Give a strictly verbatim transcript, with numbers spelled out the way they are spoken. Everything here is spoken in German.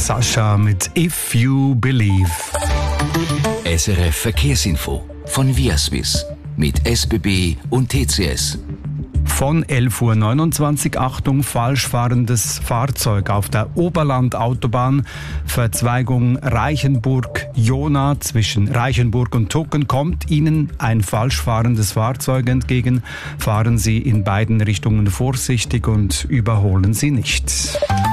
Sascha mit If You Believe. S R F Verkehrsinfo von Viaswiss mit S B B und T C S. Von elf Uhr neunundzwanzig, Achtung, falsch fahrendes Fahrzeug auf der Oberland-Autobahn, Verzweigung Reichenburg-Jona zwischen Reichenburg und Tucken, kommt Ihnen ein falsch fahrendes Fahrzeug entgegen. Fahren Sie in beiden Richtungen vorsichtig und überholen Sie nicht.